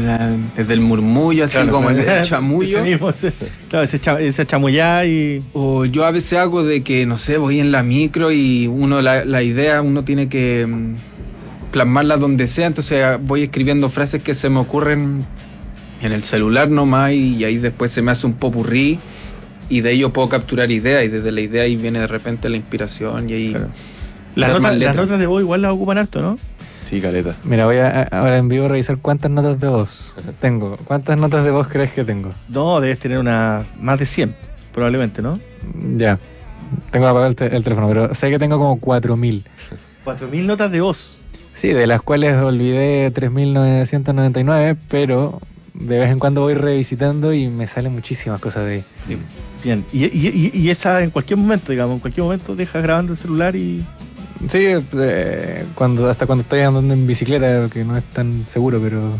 desde el murmullo, así claro, como el chamullo. Ese mismo, claro, ese chamullá y... O yo a veces hago de que, no sé, voy en la micro y la idea uno tiene que plasmarla donde sea, entonces voy escribiendo frases que se me ocurren en el celular nomás y ahí después se me hace un popurrí y de ello puedo capturar ideas y desde la idea ahí viene de repente la inspiración y ahí... Claro. Las notas de voz igual las ocupan harto, ¿no? Sí, caleta. Mira, voy ahora en vivo a revisar cuántas notas de voz tengo. ¿Cuántas notas de voz crees que tengo? No, debes tener más de 100, probablemente, ¿no? Ya. Tengo apagado el teléfono, pero sé que tengo como 4.000. 4.000 notas de voz. Sí, de las cuales olvidé 3.999, pero de vez en cuando voy revisitando y me salen muchísimas cosas de ahí. Sí. Bien. Y esa en cualquier momento, digamos, en cualquier momento dejas grabando el celular y... Sí, hasta cuando estoy andando en bicicleta, que no es tan seguro, pero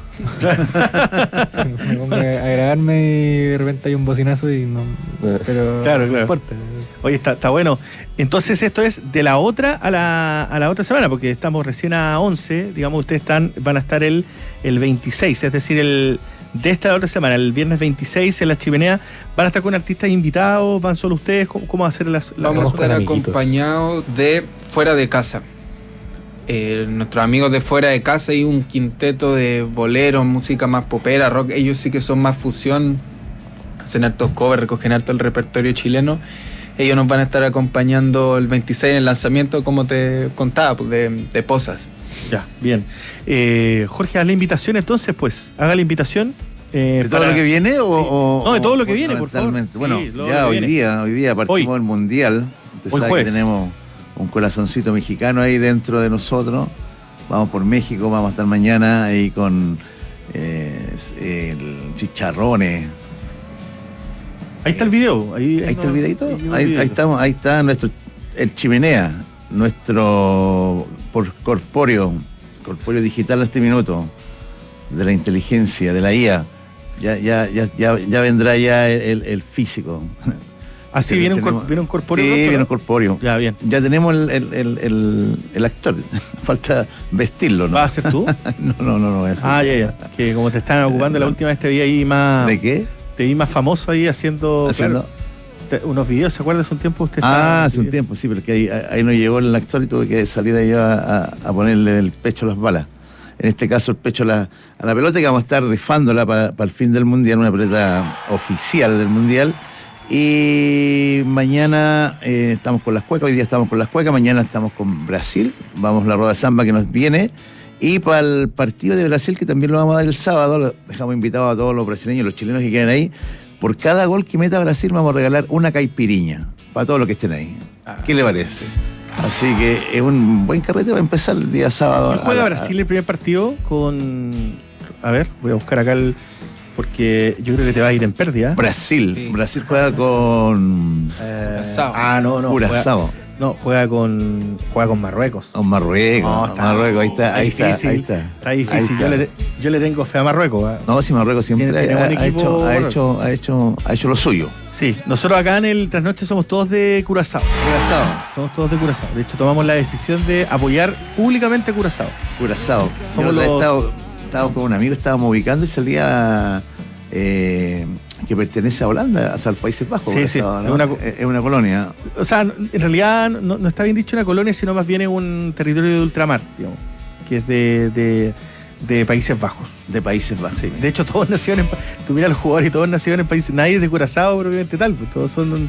me pongo a grabarme y de repente hay un bocinazo y no... Pero claro. No importa. Oye, está bueno. Entonces esto es de la otra a la otra semana, porque estamos recién a 11, digamos, ustedes van a estar el 26, es decir, de esta otra semana, el viernes 26 en La Chimenea, ¿van a estar con artistas invitados? ¿Van solo ustedes? ¿Cómo va a ser Vamos a estar acompañados de Fuera de Casa. Nuestros amigos de Fuera de Casa y un quinteto de boleros, música más popera, rock, ellos sí que son más fusión, hacen hartos covers, recogen harto el repertorio chileno. Ellos nos van a estar acompañando el 26 en el lanzamiento, como te contaba, pues, de Posas. Ya, bien. Jorge, haz la invitación entonces, pues. Haga la invitación. ¿De todo lo que viene o...? No, de todo lo que viene, por favor. Bueno, sí, ya hoy día partimos del Mundial. Usted sabe jueves. que tenemos un corazoncito mexicano ahí dentro de nosotros. Vamos por México, vamos a estar mañana ahí con el Chicharrones. Ahí está el video. Ahí está el videito. Ahí estamos, ahí está el Chimenea, nuestro corpóreo digital a este minuto, de la inteligencia, de la IA. Ya vendrá ya el físico. Así viene un corpóreo. Sí, viene un corpóreo. Ya, bien. Ya tenemos el actor. Falta vestirlo, ¿no? ¿Vas a ser tú? No voy a hacer. Ya. Que como te están ocupando la última vez te vi ahí más... ¿De qué? Te vi más famoso ahí haciendo... Claro, unos videos, ¿se acuerda? Hace un tiempo usted... Hace un tiempo, sí, porque ahí no llegó el actor y tuve que salir ahí a ponerle el pecho a las balas. En este caso el pecho a la pelota, que vamos a estar rifándola para el fin del Mundial, una pelota oficial del Mundial. Y mañana estamos con las cuecas, hoy día estamos con las cuecas, mañana estamos con Brasil, vamos a la rueda de samba que nos viene. Y para el partido de Brasil, que también lo vamos a dar el sábado, lo dejamos invitados a todos los brasileños, los chilenos que quedan ahí. Por cada gol que meta Brasil vamos a regalar una caipiriña para todos los que estén ahí. ¿Qué le parece? Así que es un buen carrete para empezar el día sábado. ¿Juega Brasil el primer partido con...? A ver, voy a buscar acá porque yo creo que te va a ir en pérdida. Brasil juega con... no. Curazao. Juega con Marruecos. Con Marruecos. No, Marruecos, ahí está. Está difícil. Yo le tengo fe a Marruecos. No, si Marruecos siempre ha hecho lo suyo. Sí, nosotros acá en el Trasnoche somos todos de Curazao. Somos todos de Curazao. De hecho, tomamos la decisión de apoyar públicamente a Curazao. Estábamos con un amigo, estábamos ubicando y salía que pertenece a Holanda, o sea, a los Países Bajos. Sí, Curazao, ¿no? Es una colonia. O sea, en realidad no está bien dicho una colonia, sino más bien es un territorio de ultramar, digamos, que es de Países Bajos. De Países Bajos. Sí. De hecho, todos nacieron tú miras los jugadores y todos nacieron en países, nadie es de Curazao propiamente tal, pues todos son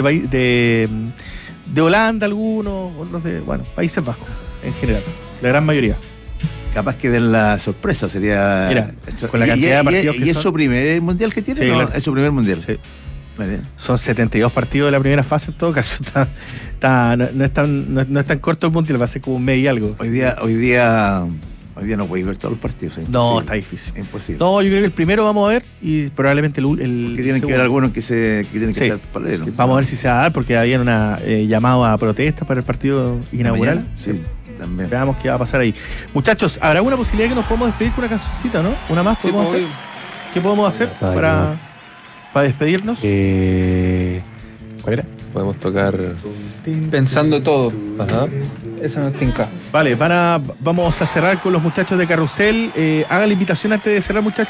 de Holanda algunos, otros de, Países Bajos en general, la gran mayoría. Capaz que den la sorpresa, sería... Mira, con la cantidad de partidos que ¿Y es su primer mundial que tiene? Sí, ¿no? claro. Es su primer mundial. Sí. Vale. Son 72 partidos de la primera fase, en todo caso. No es tan corto el mundial, va a ser como un mes y algo. Hoy día no podéis ver todos los partidos. No, está difícil. Imposible. No, yo creo que el primero vamos a ver y probablemente el que tienen que haber algunos que tienen que estar paralelos. Sí, vamos a ver si se va a dar, porque había una llamada a protesta para el partido inaugural. Sí, también. Veamos qué va a pasar ahí. Muchachos, ¿habrá alguna posibilidad que nos podamos despedir con una cancioncita, no? ¿Una más podemos hacer? ¿Qué podemos hacer para despedirnos? ¿Cuál era? Podemos tocar... Pensando todo. Ajá. Eso nos tinca. Vale, vamos a cerrar con los muchachos de Carrusel. Haga la invitación antes de cerrar, muchachos.